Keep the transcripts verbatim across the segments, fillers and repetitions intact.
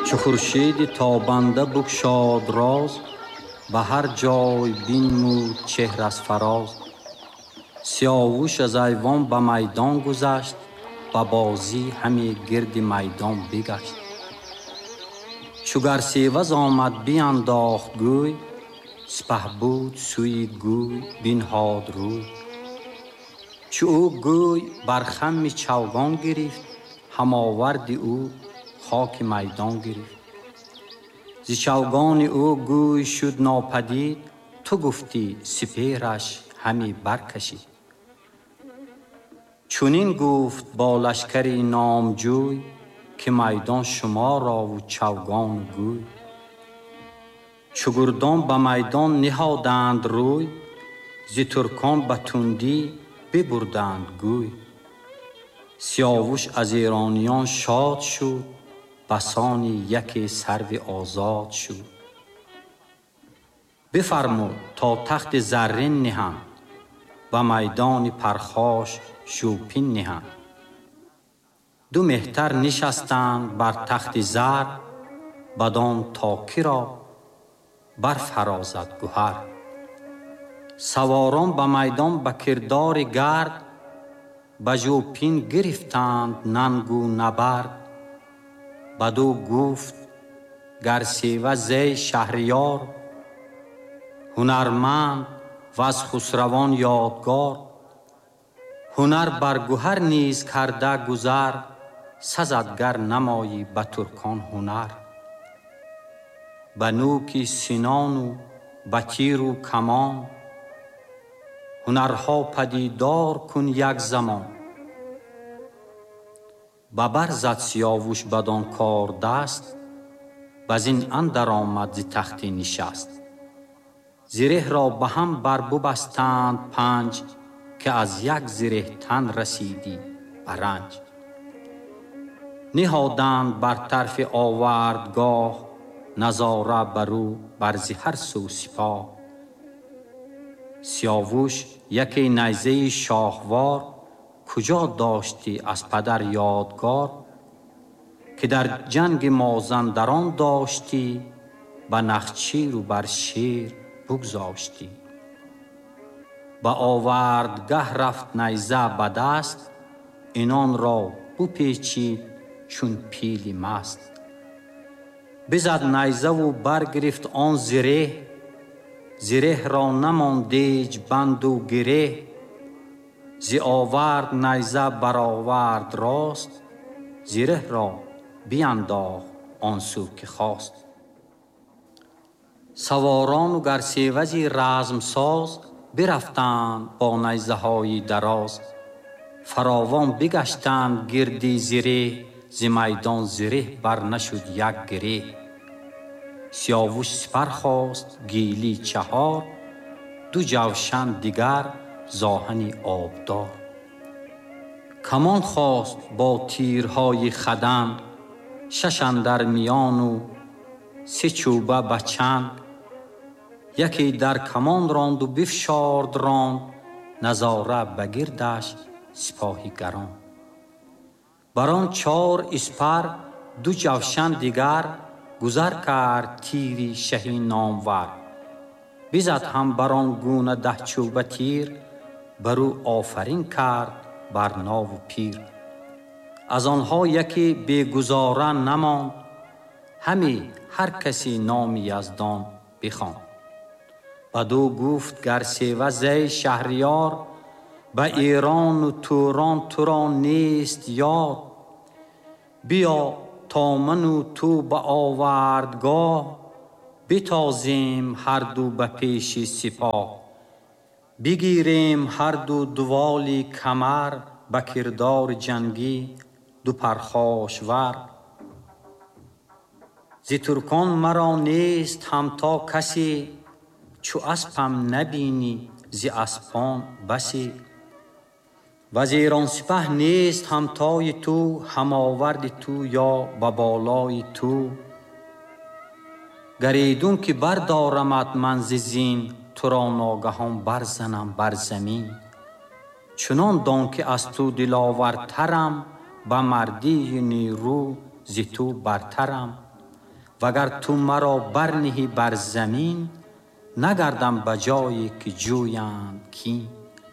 چو خورشید تابنده بگشاد راز، به هر جای بنمود چهر از فراز. سیاوش از ایوان به میدان گذشت، به بازی همی گرد میدان بگشت. چو گرسیوز آمد بینداخت گوی، سپهبد سوی گوی بنهاد روی. چو او گوی بر خم چوگان گرفت، هم آورد او خاک میدان گرفت. ز چوگان او گوی شد ناپدید، تو گفتی سپهرش همی برکشید. چنین گفت با لشکری نامجوی، که میدان شما را و چوگان گوی. چو گردان به میدان نهادند روی، ز ترکان به تندی ببردند گوی. سیاوش از ایرانیان شاد شد، بسان یک سرو آزاد شد. بفرمود تا تخت زرین نهند، به میدان پرخاش ژوپین نهند. دو مهتر نشستند بر تخت زر، بدان تا کی را برفرازد گهر. سواران به میدان به کردار گرد، به ژوپین گرفتند ننگ و نبرد. بدو گفت گرسیوز زی شهریار، هنرمند و از خسروان یادگار. هنر بر گهر نیز کرده گذر، سزد گر نمایی به ترکان هنر. به نوک سنان و به تیر و کمان، هنرها پدیدار کن یک زمان. به بر زد سیاوش بدان کار دست، بزین اندر آمد ز تختی نشست. زره را به هم بر ببستند پنج، که از یک زره تن رسیدی به رنج. نهادند بر طرف آوردگاه، نظاره برو بر ز هر سو سپاه. سیاوش یکی نیزه شاهوار، کجا داشتی از پدر یادگار. که در جنگ مازندران داشتی، به نخچیر و بر شیر بگذاشتی. به آوردگه رفت نیزه به دست، اینان را بپیچید چون پیل مست. بزد نیزه و برگرفت آن زره، زره را نماند دیج بند و گره. ز آورد نیزه برآورد راست، زره را بینداخت آن سو که خواست. سواران و گرسیوزی رزم ساز، برفتند با نیزه های دراز. فراوان بگشتند گردی زره، ز میدان زره بر نشد یک گره. سیاوش سپر خواست گیلی چهار، دو جوشن دیگر زآهنی آبدار. کمان خواست با تیرهای خدنگ، شش اندر میان و سه چوبه به چنگ. یکی در کمان راند و بفشارد راند، نظاره به گردش سپاهی گران. بران چار اسپر دو جوشن دیگر، گذر کرد تیری شهی نامور. بزد هم بران گونه ده چوبه تیر، برو آفرین کرد بر ناو و پیر. از آنها یکی بیگزاره نماند، همی هر کسی نام یزدان بخواند. بدو گفت گرسیوز زی شهریار، به ایران و توران تو را نیست یار. بیا تا من و تو به آوردگاه، بتازیم هر دو به پیش سپاه. بگیریم هر دو دوالی کمر، به کردار جنگی دو پرخاشور. ز ترکان مرا نیست همتا کسی، چو اسپم نبینی ز اسپان بسی. وز ایران سپه نیست همتای تو، هم آورد تو یا به بالای تو. گر ایدون که بردارمت من ز زین، تو را ناگهان برزنم بر زمین. چنان دان که از تو دلاورترم، به مردی نیرو ز تو برترم. وگر تو مرا برنهی بر زمین، نگردم بجایی که جویند کین.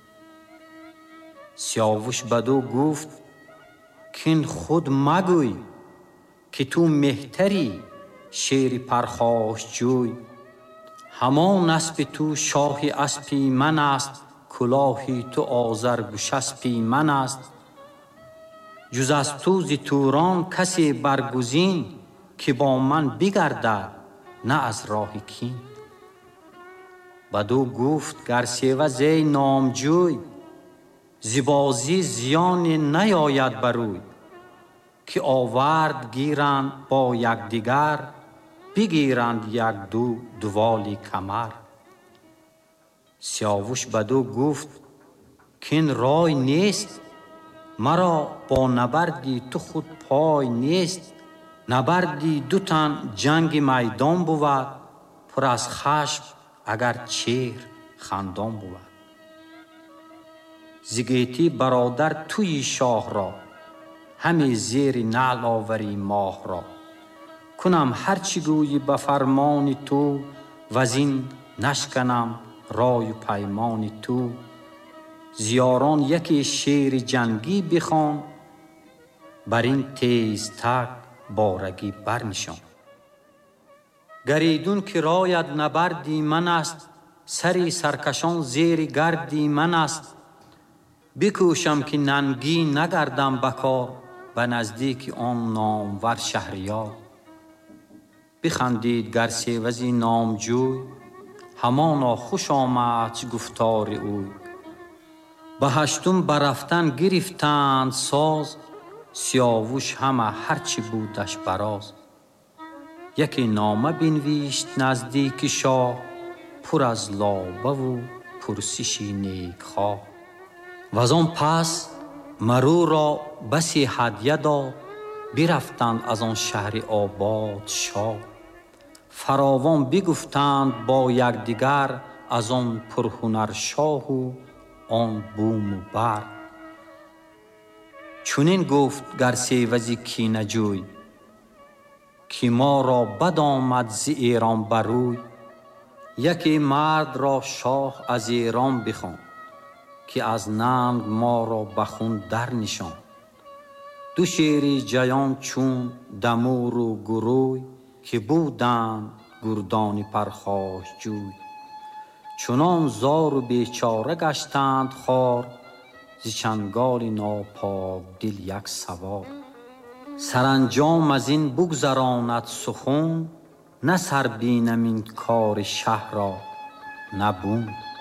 سیاوش بدو گفت کین خود مگوی، که تو مهتری شیر پرخاش جوی. همان اسب تو شاه اسپی من است، کلاهی تو آذرگشسپی من است. جز از تو ز توران کسی برگزین، که با من بگردد نه از راه کین. بدو گفت گرسیوز ای نامجوی، ز بازی زیان نیاید بروی. که آورد گیرند با یکدیگر، بگیرند یک دو دوالی کمر. سیاوش بدو گفت کین رای نیست، مرا با نبردی تو خود پای نیست. نبردی دو تن جنگ میدان بود، پر از خشم اگر چهر خندان بود. ز گیتی برادر توی شاه را، همی زیر نعل آوری ماه را. کنم هرچی گویی به فرمان تو، وزین نشکنم رای و پیمان تو. زیاران یکی شیر جنگی بخوان، بر این تیز تگ بارگی برنشان. گریدون که رایت نبردی من است، سری سرکشان زیر گردی من است. بکوشم که ننگی نگردم بکار، به نزدیک آن نامور شهریار. بخندید گرسیوزی نامجوی، همانا خوش آمد گفتار اوی. به هشتم برفتن گرفتند ساز، سیاوش همه هرچی بودش براز. یکی نامه بنویشت نزدیک شاه، پر از لابه و پرسشی نیک خواه. وز آن پس مرو را بسی هدیه داد، برفتند از آن شهر آباد شاه. فراوان بگفتند با یکدیگر، از آن پرهنر شاه و آن بوم و بر. چنین گفت گرسیوزی کینه جوی، که ما را بد آمد ز ایران بروی. یکی مرد را شاه از ایران بخواند، که از ننگ ما را به خون در نشاند. دو شیر جیان چون دمور و گروی، که بودند گردان پرخاش جوی. چنان زار و بیچاره گشتند خوار، ز چنگال ناپاک دل یک سوار. سرانجام از این بگذراند سخن، نه سر بینم این کار شه را نه بوم.